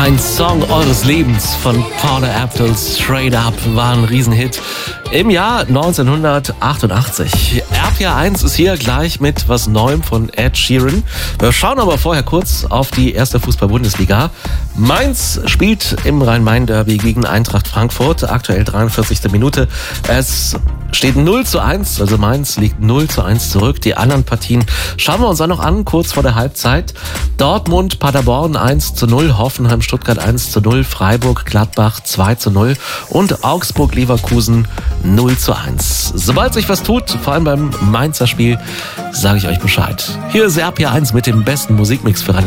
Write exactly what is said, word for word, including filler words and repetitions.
Ein Song eures Lebens von Paula Abdul, Straight Up, war ein Riesenhit im Jahr neunzehnhundertachtundachtzig. R P R eins ist hier gleich mit was Neuem von Ed Sheeran. Wir schauen aber vorher kurz auf die erste Fußball-Bundesliga. Mainz spielt im Rhein-Main-Derby gegen Eintracht Frankfurt, aktuell dreiundvierzigste Minute. Es steht null zu eins, also Mainz liegt null zu eins zurück. Die anderen Partien schauen wir uns dann noch an, kurz vor der Halbzeit. Dortmund, Paderborn eins zu null, Hoffenheim, Stuttgart eins zu null, Freiburg, Gladbach zwei zu null und Augsburg, Leverkusen null zu eins. Sobald sich was tut, vor allem beim Mainzer Spiel, sage ich euch Bescheid. Hier ist R P R eins mit dem besten Musikmix für